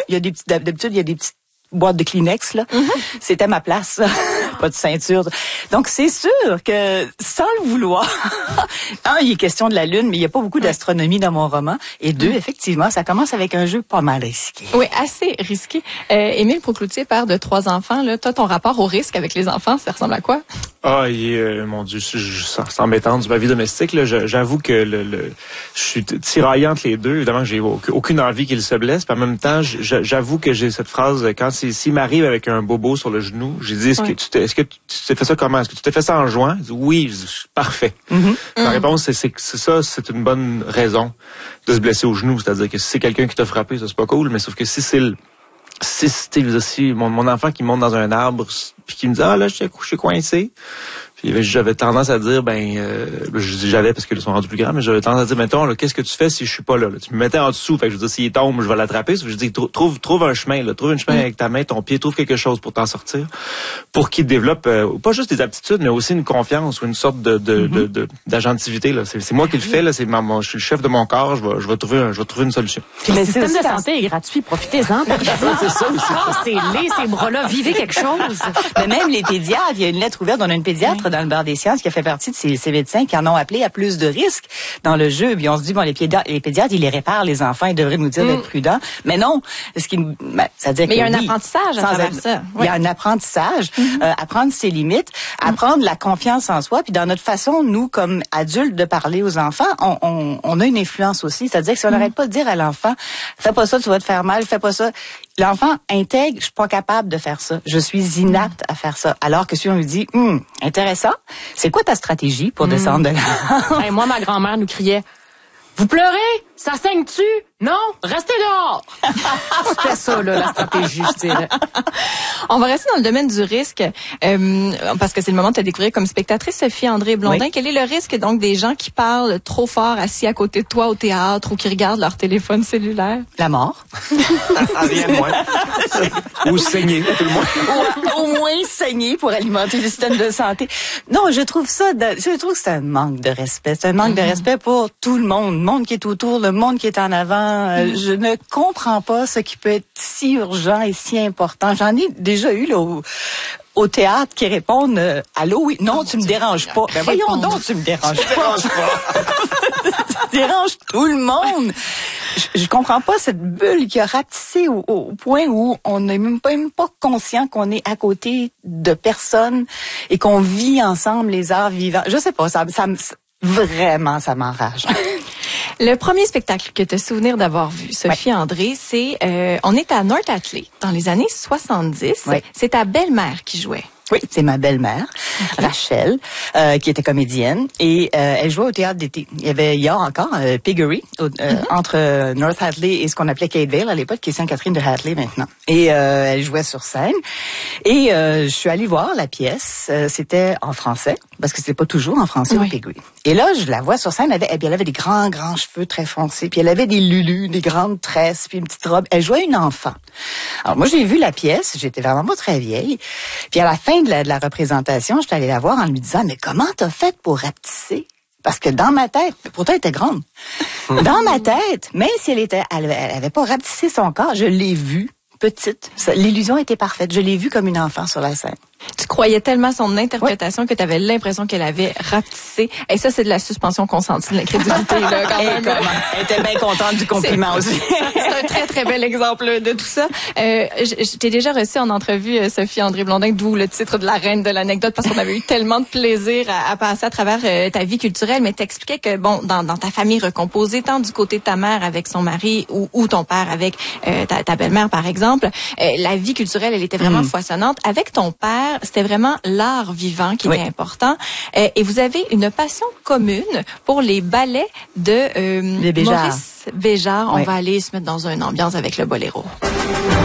Il y a des petites, d'habitude, il y a des petites boîtes de Kleenex, là. C'était ma place, là. Pas de ceinture. Donc, c'est sûr que, sans le vouloir, il est question de la Lune, mais il n'y a pas beaucoup d'astronomie dans mon roman. Et deux, effectivement, ça commence avec un jeu pas mal risqué. Oui, assez risqué. Émile Proucloutier, père de 3 enfants, là, toi, ton rapport au risque avec les enfants, ça ressemble à quoi? Mon Dieu, c'est embêtant de ma vie domestique. Là, j'avoue que je suis tiraillé entre les deux. Évidemment, j'ai aucune envie qu'il se blesse. Puis en même temps, j'avoue que j'ai cette phrase, quand s'il m'arrive avec un bobo sur le genou, j'ai dit, est-ce que tu t'es fait ça comment? Est-ce que tu t'es fait ça en juin? Oui, parfait. La réponse, c'est ça, c'est une bonne raison de se blesser au genou. C'est-à-dire que si c'est quelqu'un qui t'a frappé, ça c'est pas cool, mais sauf que si c'est mon enfant qui monte dans un arbre puis qui me dit là je suis coincé, puis j'avais tendance à dire je dis j'avais parce qu'ils sont rendus plus grands, mais j'avais tendance à dire mettons là, qu'est-ce que tu fais si je suis pas là? Tu me mettais en dessous, fait que je veux dire s'il tombe je vais l'attraper. Je dis trouve un chemin là, trouve un chemin avec ta main, ton pied, trouve quelque chose pour t'en sortir, pour qu'il développe pas juste des aptitudes mais aussi une confiance ou une sorte d'agentivité là. C'est moi qui le fais là, je suis le chef de mon corps, je vais trouver une solution. Puis le système de santé est gratuit, profitez-en. C'est ça aussi. Cassez-les, ces bras-là, vivez quelque chose. Mais même les pédiatres, il y a une lettre ouverte, on a une pédiatre dans le Bar des sciences qui a fait partie de ces médecins qui en ont appelé à plus de risques dans le jeu. Puis on se dit, les pédiatres, ils les réparent, les enfants, ils devraient nous dire d'être prudents. Mais non, c'est-à-dire mais il y a un apprentissage à travers ça. Il y a un apprentissage, apprendre ses limites, apprendre la confiance en soi. Puis dans notre façon, nous, comme adultes, de parler aux enfants, on a une influence aussi. C'est-à-dire que si on n'arrête pas de dire à l'enfant, fais pas ça, tu vas te faire mal, fais pas ça. L'enfant intègre, je suis pas capable de faire ça. Je suis inapte à faire ça. Alors que si on lui dit, intéressant, c'est quoi ta stratégie pour descendre de là? Hey, moi, ma grand-mère nous criait, vous pleurez? Ça saigne-tu? Non? Restez dehors! C'était ça, là, la stratégie, je dirais. On va rester dans le domaine du risque, parce que c'est le moment de te découvrir comme spectatrice, Sophie-André Blondin. Oui. Quel est le risque, donc, des gens qui parlent trop fort assis à côté de toi au théâtre ou qui regardent leur téléphone cellulaire? La mort. Rien de moins. Ou saigner, tout le monde. Ou au moins saigner pour alimenter le système de santé. Non, je trouve que c'est un manque de respect. C'est un manque de respect pour tout le monde qui est autour, le monde qui est en avant. Je ne comprends pas ce qui peut être si urgent et si important. J'en ai déjà eu là au théâtre qui répondent allô, oui, non, tu me déranges pas. Ben voyons donc, tu me déranges pas. Tu déranges tout le monde. Je comprends pas cette bulle qui a ratissé au point où on n'est même pas conscient qu'on est à côté de personnes et qu'on vit ensemble les arts vivants. Je sais pas, vraiment, ça m'enrage. Le premier spectacle que tu as souvenir d'avoir vu, Sophie-André, c'est on est à North Atlee dans les années 70. Oui. C'est ta belle-mère qui jouait. Oui, c'est ma belle-mère, Rachel, qui était comédienne, et elle jouait au théâtre d'été. Il y a encore Piggery entre North Atlee et ce qu'on appelait Catevale à l'époque, qui est Sainte-Catherine de Atlee maintenant. Et elle jouait sur scène. Et je suis allée voir la pièce. C'était en français, parce que c'était pas toujours en français au Piggery. Et là, je la vois sur scène. Elle avait des grands cheveux très foncés, puis elle avait des lulus, des grandes tresses, puis une petite robe. Elle jouait une enfant. Alors moi, j'ai vu la pièce. J'étais vraiment pas très vieille. Puis à la fin de la représentation, j'étais allée la voir en lui disant, mais comment t'as fait pour rapetisser? Parce que dans ma tête, pourtant elle était grande, dans ma tête, même si elle avait pas rapetissé son corps, je l'ai vue petite. L'illusion était parfaite. Je l'ai vue comme une enfant sur la scène. Tu croyais tellement son interprétation que tu avais l'impression qu'elle avait rapetissé. Et ça, c'est de la suspension consentie de l'incrédulité, là, quand même. Elle était bien contente du compliment aussi. C'est un très, très bel exemple de tout ça. Je t'ai déjà reçu en entrevue, Sophie-André Blondin, d'où le titre de la reine de l'anecdote, parce qu'on avait eu tellement de plaisir à passer à travers ta vie culturelle, mais t'expliquais que, bon, dans ta famille recomposée, tant du côté de ta mère avec son mari ou ton père avec ta belle-mère, par exemple, la vie culturelle, elle était vraiment foisonnante. Avec ton père, c'était vraiment l'art vivant qui était important. Et vous avez une passion commune pour les ballets de Maurice Béjart. On va aller se mettre dans une ambiance avec le boléro.